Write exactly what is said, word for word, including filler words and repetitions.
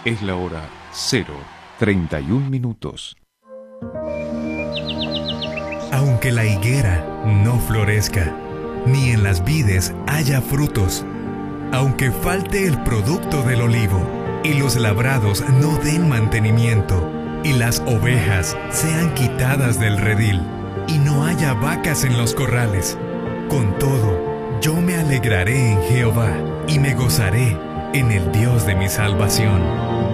Es la hora cero, treinta y un minutos. Aunque la higuera no florezca, ni en las vides haya frutos, aunque falte el producto del olivo, y los labrados no den mantenimiento, y las ovejas sean quitadas del redil, y no haya vacas en los corrales, con todo, yo me alegraré en Jehová, y me gozaré en el Dios de mi salvación.